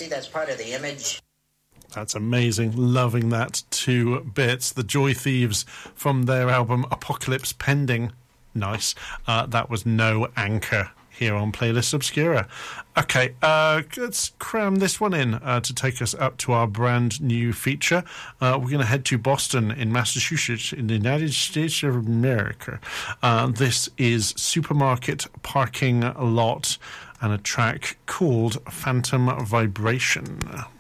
think that's part of the image. That's amazing. Loving that to bits. The Joy Thieves from their album Apocalypse Pending. Nice. That was No Anchor here on Playlist Obscura. Okay, let's cram this one in to take us up to our brand new feature. We're going to head to Boston in Massachusetts in the United States of America. This is Supermarket Parking Lot and a track called Phantom Vibration.